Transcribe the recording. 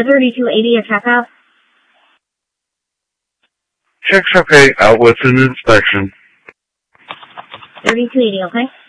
3280 a checkout. Check's okay. Out with an inspection. 3280, okay?